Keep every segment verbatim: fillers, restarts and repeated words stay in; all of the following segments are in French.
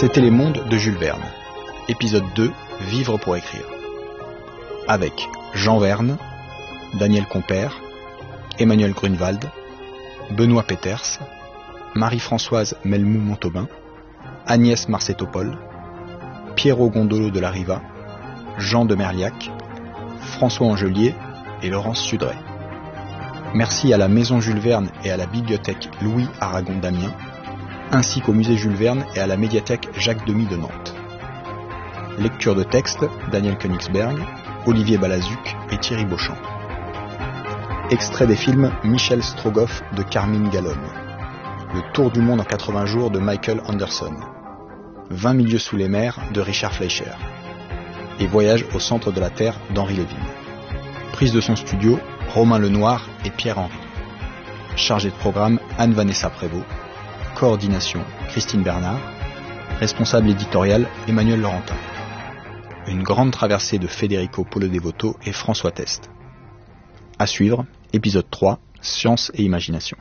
C'était les mondes de Jules Verne. Épisode deux, Vivre pour écrire. Avec Jean Verne, Daniel Compère, Emmanuel Grunwald, Benoît Peters, Marie-Françoise Melmou-Montaubain, Agnès Marcetto-Paul, Piero Gondolo de la Riva, Jean de Merliac, François Angelier et Laurence Sudray. Merci à la Maison Jules Verne et à la Bibliothèque Louis Aragon d'Amiens, ainsi qu'au Musée Jules Verne et à la Médiathèque Jacques Demy de Nantes. Lecture de texte, Daniel Koenigsberg, Olivier Balazuc et Thierry Beauchamp. Extrait des films Michel Strogoff de Carmine Gallone, Le Tour du monde en quatre-vingts jours de Michael Anderson, vingt milieux sous les mers de Richard Fleischer et Voyage au centre de la Terre d'Henri Levine. Prise de son studio, Romain Lenoir et Pierre Henry. Chargé de programme, Anne-Vanessa Prévost. Coordination, Christine Bernard. Responsable éditorial, Emmanuel Laurentin. Une grande traversée de Federico Polo Devoto et François Test. À suivre, épisode trois, Science et Imagination.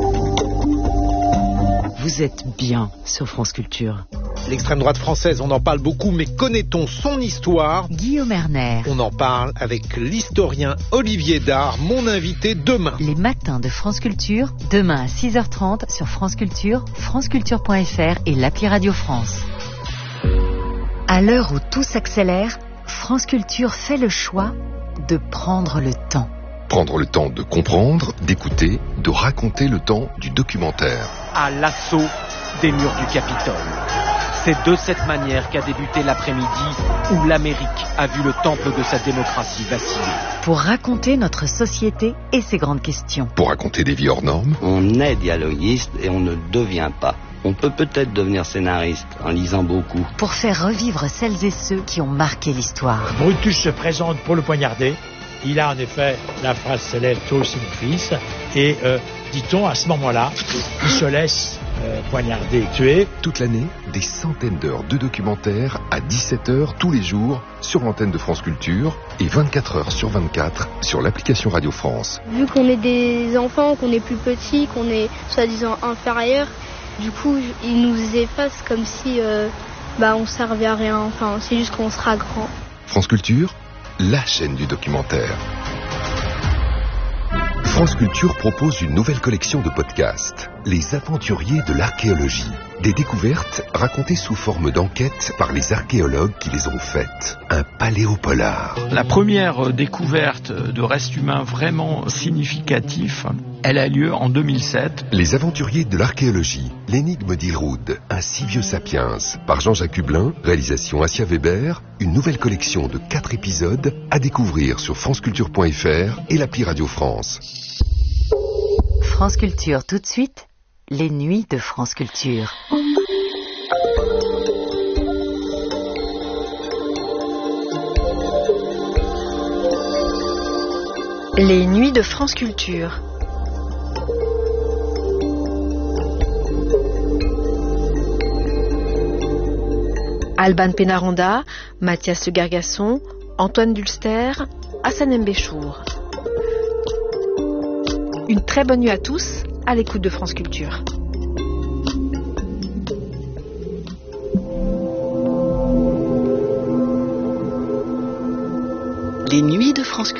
Vous êtes bien sur France Culture. L'extrême droite française, on en parle beaucoup, mais connaît-on son histoire ? Guillaume Erner. On en parle avec l'historien Olivier Dard, mon invité demain. Les matins de France Culture, demain à six heures trente sur France Culture, franceculture point f r et l'appli Radio France. À l'heure où tout s'accélère, France Culture fait le choix de prendre le temps. Prendre le temps de comprendre, d'écouter, de raconter le temps du documentaire. À l'assaut des murs du Capitole. C'est de cette manière qu'a débuté l'après-midi où l'Amérique a vu le temple de sa démocratie vaciller. Pour raconter notre société et ses grandes questions. Pour raconter des vies hors normes. On est dialoguiste et on ne devient pas. On peut peut-être devenir scénariste en lisant beaucoup. Pour faire revivre celles et ceux qui ont marqué l'histoire. Brutus se présente pour le poignarder. Il a en effet la phrase célèbre « Toi aussi mon fils ». Et euh, dit-on à ce moment-là, il se laisse euh, poignarder et tuer. Toute l'année, des centaines d'heures de documentaires à dix-sept heures tous les jours sur l'antenne de France Culture et vingt-quatre heures sur vingt-quatre sur l'application Radio France. Vu qu'on est des enfants, qu'on est plus petits, qu'on est soi-disant inférieurs, du coup ils nous effacent comme si euh, bah, on servait à rien. Enfin, c'est juste qu'on sera grand. France Culture, la chaîne du documentaire. France Culture propose une nouvelle collection de podcasts, Les Aventuriers de l'archéologie. Des découvertes racontées sous forme d'enquête par les archéologues qui les ont faites. Un paléopolar. La première découverte de restes humains vraiment significatifs, elle a lieu en deux mille sept. Les Aventuriers de l'archéologie, l'énigme d'Ilroud, un si vieux sapiens, par Jean-Jacques Hublin, réalisation Assia Weber, une nouvelle collection de quatre épisodes à découvrir sur franceculture point f r et l'appli Radio France. France Culture tout de suite, les nuits de France Culture. Les nuits de France Culture. Alban Pénaranda, Mathias Le Gargasson, Antoine Dulster, Hassan Mbéchour. Une très bonne nuit à tous, à l'écoute de France Culture. Les nuits de France Culture.